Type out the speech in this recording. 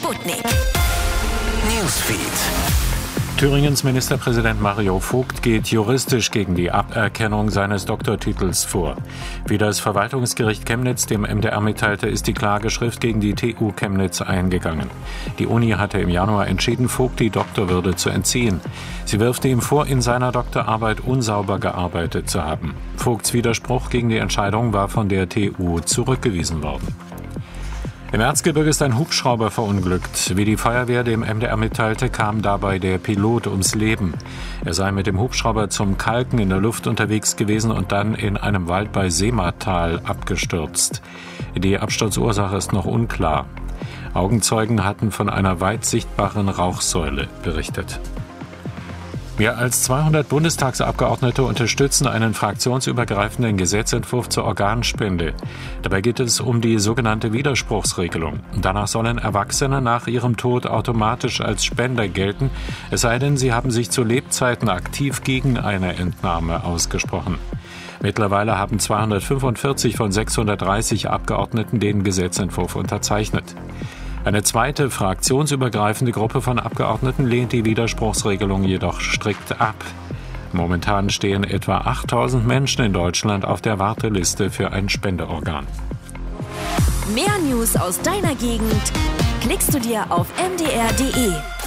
Sputnik. Newsfeed. Thüringens Ministerpräsident Mario Vogt geht juristisch gegen die Aberkennung seines Doktortitels vor. Wie das Verwaltungsgericht Chemnitz dem MDR mitteilte, ist die Klageschrift gegen die TU Chemnitz eingegangen. Die Uni hatte im Januar entschieden, Vogt die Doktorwürde zu entziehen. Sie wirft ihm vor, in seiner Doktorarbeit unsauber gearbeitet zu haben. Vogts Widerspruch gegen die Entscheidung war von der TU zurückgewiesen worden. Im Erzgebirge ist ein Hubschrauber verunglückt. Wie die Feuerwehr dem MDR mitteilte, kam dabei der Pilot ums Leben. Er sei mit dem Hubschrauber zum Kalken in der Luft unterwegs gewesen und dann in einem Wald bei Seematal abgestürzt. Die Absturzursache ist noch unklar. Augenzeugen hatten von einer weit sichtbaren Rauchsäule berichtet. Mehr als 200 Bundestagsabgeordnete unterstützen einen fraktionsübergreifenden Gesetzentwurf zur Organspende. Dabei geht es um die sogenannte Widerspruchsregelung. Danach sollen Erwachsene nach ihrem Tod automatisch als Spender gelten, es sei denn, sie haben sich zu Lebzeiten aktiv gegen eine Entnahme ausgesprochen. Mittlerweile haben 245 von 630 Abgeordneten den Gesetzentwurf unterzeichnet. Eine zweite fraktionsübergreifende Gruppe von Abgeordneten lehnt die Widerspruchsregelung jedoch strikt ab. Momentan stehen etwa 8000 Menschen in Deutschland auf der Warteliste für ein Spendeorgan. Mehr News aus deiner Gegend klickst du dir auf mdr.de.